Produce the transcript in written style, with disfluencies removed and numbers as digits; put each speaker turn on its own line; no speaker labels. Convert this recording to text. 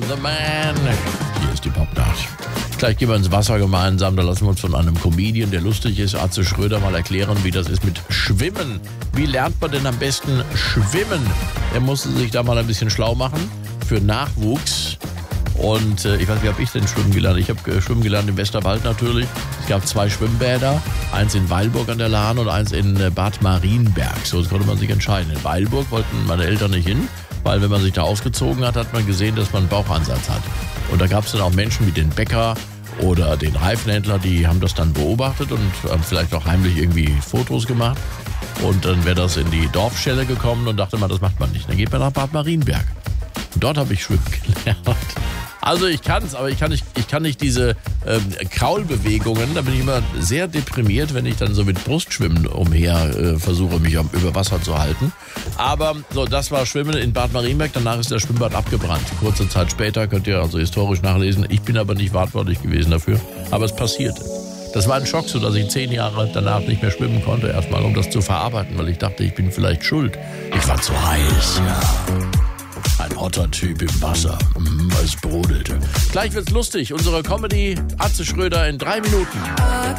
the Man. Hier ist die Popnacht. Gleich gehen wir ins Wasser gemeinsam. Da lassen wir uns von einem Comedian, der lustig ist, Atze Schröder, mal erklären, wie das ist mit Schwimmen. Wie lernt man denn am besten schwimmen? Er musste sich da mal ein bisschen schlau machen für Nachwuchs. Und ich weiß, wie habe ich denn schwimmen gelernt? Ich habe schwimmen gelernt im Westerwald natürlich. Es gab 2 Schwimmbäder, eins in Weilburg an der Lahn und eins in Bad Marienberg. So, das konnte man sich entscheiden. In Weilburg wollten meine Eltern nicht hin, weil wenn man sich da ausgezogen hat, hat man gesehen, dass man einen Bauchansatz hat. Und da gab es dann auch Menschen wie den Bäcker oder den Reifenhändler, die haben das dann beobachtet und haben vielleicht auch heimlich irgendwie Fotos gemacht. Und dann wäre das in die Dorfschelle gekommen und dachte man, das macht man nicht. Dann geht man nach Bad Marienberg. Und dort habe ich schwimmen gelernt. Also ich kann's, aber ich kann nicht diese Kraulbewegungen. Da bin ich immer sehr deprimiert, wenn ich dann so mit Brustschwimmen umher versuche, mich über Wasser zu halten. Aber so, das war Schwimmen in Bad Marienberg. Danach ist das Schwimmbad abgebrannt. Kurze Zeit später, könnt ihr also historisch nachlesen. Ich bin aber nicht verantwortlich gewesen dafür. Aber es passierte. Das war ein Schock, so dass ich 10 Jahre danach nicht mehr schwimmen konnte. Erstmal, um das zu verarbeiten, weil ich dachte, ich bin vielleicht schuld. Ich war zu heiß, ja. Ein hotter Typ im Wasser. Es brodelte. Gleich wird's lustig. Unsere Comedy Atze Schröder in 3 Minuten.